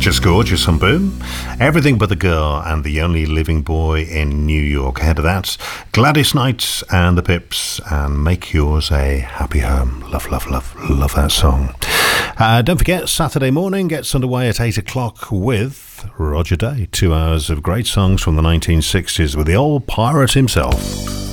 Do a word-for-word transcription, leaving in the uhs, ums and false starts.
Just Gorgeous on Boom. Everything But the Girl and The Only Living Boy in New York. Ahead of that, Gladys Knight and the Pips and Make Yours a Happy Home. Love, love, love, love that song. Uh, don't forget, Saturday morning gets underway at eight o'clock with Roger Day. Two hours of great songs from the nineteen sixties with the old pirate himself.